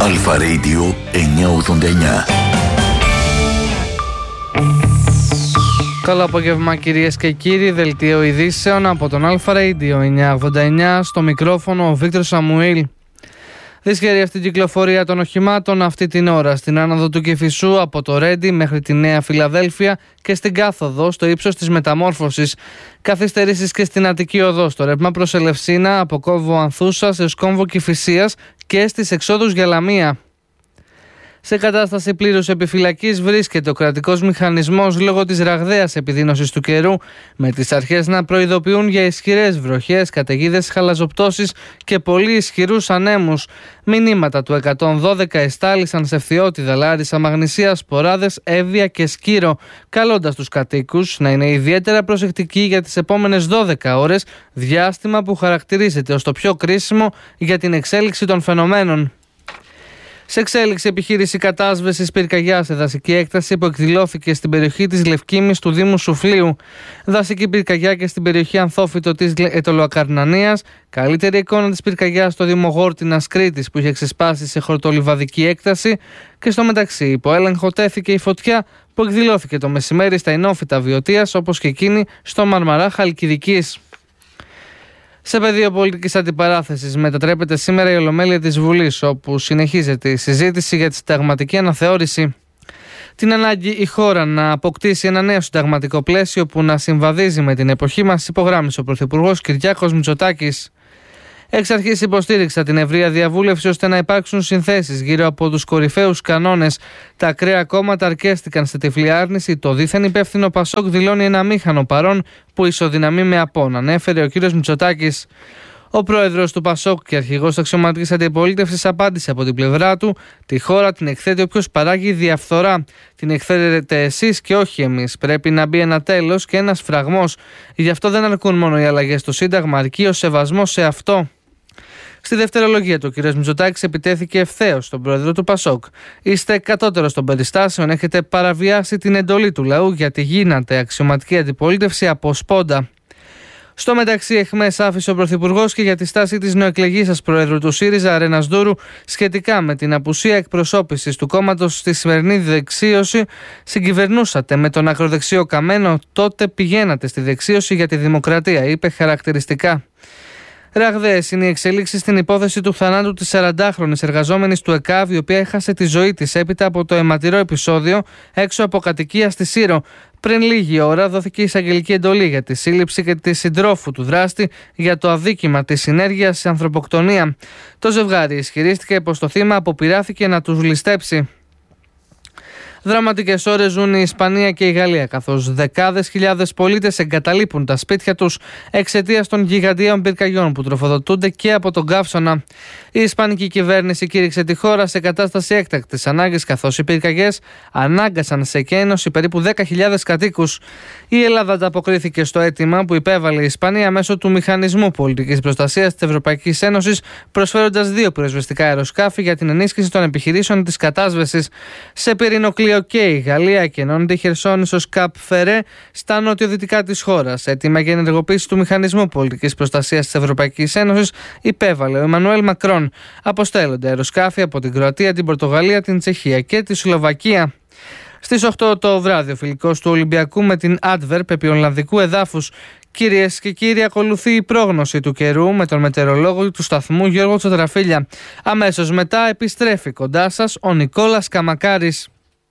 Αλφα Radio 989. Καλό απόγευμα κυρίες και κύριοι, δελτίο ειδήσεων από τον Αλφα Radio 989, στο μικρόφωνο ο Βίκτορ Σαμουήλ. Δυσχερή αυτή η κυκλοφορία των οχημάτων αυτή την ώρα στην άνοδο του Κηφισού από το Ρέντι μέχρι τη Νέα Φιλαδέλφια και στην κάθοδο στο ύψος της Μεταμόρφωσης. Καθυστερήσεις και στην Αττική Οδό, στο ρεύμα προς Ελευσίνα από κόμβο Ανθούσας έως κόμβο Κηφισίας και στις εξόδους για Λαμία. Σε κατάσταση πλήρους επιφυλακής βρίσκεται ο κρατικός μηχανισμός λόγω της ραγδαίας επιδείνωσης του καιρού, με τις αρχές να προειδοποιούν για ισχυρές βροχές, καταιγίδες, χαλαζοπτώσεις και πολύ ισχυρούς ανέμους. Μηνύματα του 112 εστάλησαν σε Φθιώτιδα, Λάρισα, Μαγνησία, Σποράδες, Εύβοια και Σκύρο, καλώντας τους κατοίκους να είναι ιδιαίτερα προσεκτικοί για τις επόμενες 12 ώρες, διάστημα που χαρακτηρίζεται ως το πιο κρίσιμο για την εξέλιξη των φαινομένων. Σε εξέλιξη επιχείρηση κατάσβεσης πυρκαγιάς σε δασική έκταση που εκδηλώθηκε στην περιοχή της Λευκήμης του Δήμου Σουφλίου. Δασική πυρκαγιά και στην περιοχή Ανθόφυτο της Ετωλοακαρνανίας. Καλύτερη εικόνα της πυρκαγιάς στο Δήμο Γόρτινας Κρήτης που είχε ξεσπάσει σε χορτολιβαδική έκταση. Και στο μεταξύ υπό έλεγχο τέθηκε η φωτιά που εκδηλώθηκε το μεσημέρι στα Ινόφυτα Βιωτίας, όπως και εκείνη στο Μαρμαρά Χαλκιδικής. Σε πεδίο πολιτικής αντιπαράθεσης μετατρέπεται σήμερα η Ολομέλεια της Βουλής, όπου συνεχίζεται η συζήτηση για τη συνταγματική αναθεώρηση. Την ανάγκη η χώρα να αποκτήσει ένα νέο συνταγματικό πλαίσιο που να συμβαδίζει με την εποχή μας υπογράμμισε ο Πρωθυπουργός Κυριάκος Μητσοτάκης. Εξ αρχής υποστήριξα την ευρεία διαβούλευση ώστε να υπάρξουν συνθέσεις γύρω από τους κορυφαίους κανόνες. Τα ακραία κόμματα αρκέστηκαν στη τυφλή άρνηση. Το δίθεν υπεύθυνο Πασόκ δηλώνει ένα αμήχανο παρόν που ισοδυναμεί με απόν, ανέφερε ο κ. Μητσοτάκης. Ο πρόεδρος του Πασόκ και αρχηγός αξιωματικής αντιπολίτευσης απάντησε από την πλευρά του: τη χώρα την εκθέτει όποιος παράγει διαφθορά. Την εκθέτετε εσείς και όχι εμείς. Πρέπει να μπει ένα τέλος και ένας φραγμός. Γι' αυτό δεν αρκούν μόνο οι αλλαγές στο Σύνταγμα, αρκεί ο σεβασμός σε αυτό. Στη δευτερολογία του, ο κ. Μητσοτάκης επιτέθηκε ευθέως στον πρόεδρο του Πασόκ. Είστε κατώτερος των περιστάσεων, έχετε παραβιάσει την εντολή του λαού γιατί γίνατε αξιωματική αντιπολίτευση από σπόντα. Στο μεταξύ, εχμές άφησε ο Πρωθυπουργός και για τη στάση της νεοεκλεγήσας Προέδρου του ΣΥΡΙΖΑ, Αρένας Ντούρου, σχετικά με την απουσία εκπροσώπησης του κόμματος στη σημερινή δεξίωση. Συγκυβερνούσατε με τον ακροδεξιό Καμένο, τότε πηγαίνατε στη δεξίωση για τη δημοκρατία, είπε χαρακτηριστικά. Ραγδαίες είναι οι εξελίξεις στην υπόθεση του θανάτου της 40χρονης εργαζόμενης του ΕΚΑΒ, η οποία έχασε τη ζωή της έπειτα από το αιματηρό επεισόδιο έξω από κατοικία στη Σύρο. Πριν λίγη ώρα δόθηκε εισαγγελική εντολή για τη σύλληψη και τη συντρόφου του δράστη για το αδίκημα της συνέργειας σε ανθρωποκτονία. Το ζευγάρι ισχυρίστηκε πως το θύμα αποπειράθηκε να τους ληστέψει. Δραματικές ώρες ζουν η Ισπανία και η Γαλλία, καθώς δεκάδες χιλιάδες πολίτες εγκαταλείπουν τα σπίτια τους εξαιτίας των γιγαντίων πυρκαγιών που τροφοδοτούνται και από τον καύσωνα. Η Ισπανική κυβέρνηση κήρυξε τη χώρα σε κατάσταση έκτακτης ανάγκης, καθώς οι πυρκαγιές ανάγκασαν σε εκένωση περίπου 10.000 κατοίκους. Η Ελλάδα ανταποκρίθηκε στο αίτημα που υπέβαλε η Ισπανία μέσω του Μηχανισμού Πολιτικής Προστασίας της Ευρωπαϊκής Ένωσης, προσφέροντας 2 πυροσβεστικά αεροσκάφη για την ενίσχυση των επιχειρήσεων της κατάσβεσης. Σε πυρηνοκλείο και η Γαλλία εκενώνεται η Χερσόνησος Καπ Φερέ στα νοτιοδυτικά της χώρας. Έτοιμα για ενεργοποίηση του Μηχανισμού Πολιτικής Προστασίας της Ευρωπαϊκής Ένωσης υπέβαλε ο Εμμανουέλ Μακρόν. Αποστέλλονται αεροσκάφη από την Κροατία, την Πορτογαλία, την Τσεχία και τη Σλοβακία. Στις 8 το βράδυ ο φιλικός του Ολυμπιακού με την Adverb επί Ολλανδικού εδάφους. Κυρίες και κύριοι, ακολουθεί η πρόγνωση του καιρού με τον μετεωρολόγο του σταθμού Γιώργο Τσοτραφίλια. Αμέσως μετά επιστρέφει κοντά σας ο Νικόλας Καμακάρης.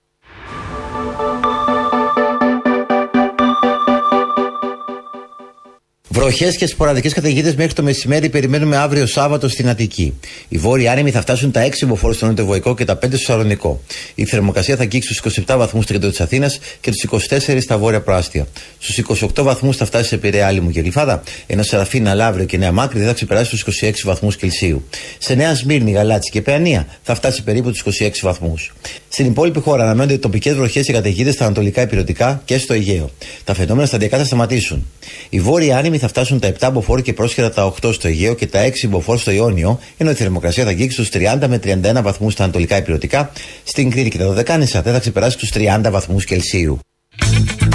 Βροχές και σποραδικές καταιγίδες μέχρι το μεσημέρι περιμένουμε αύριο Σάββατο στην Αττική. Οι βόρειοι άνεμοι θα φτάσουν τα 6 μποφόρ στο νοτιοβοϊκό και τα 5 στο Σαλονικό. Η θερμοκρασία θα αγγίξει στους 27 βαθμούς στο κέντρο της Αθήνας και τους 24 στα βόρεια προάστια. Στους 28 βαθμούς θα φτάσει σε Πειραιά, Άλυμο και Γλυφάδα, ενώ σε Σαραφίνα, Λαύριο και Νέα Μάκρη δεν θα ξεπεράσει τους 26 βαθμούς Κελσίου. Σε Νέα Σμύρνη, Γαλάτσι και Παιανία θα φτάσει περίπου τους 26 βαθμούς. Στην υπόλοιπη χώρα αναμένονται τοπικές βροχές και καταιγίδες στα ανατολικά ηπειρωτικά και στο Αιγαίο. Τα φαινόμενα σταδιακά θα σταματήσουν. Οι βόρειοι άνεμοι θα φτάσουν τα 7 μποφόρ και πρόσχερα τα 8 στο Αιγαίο και τα 6 μποφόρ στο Ιόνιο, ενώ η θερμοκρασία θα αγγίξει στους 30 με 31 βαθμούς στα ανατολικά ηπειρωτικά. Στην Κρήτη και τα Δωδεκάνησα δεν θα ξεπεράσει τους 30 βαθμούς Κελσίου.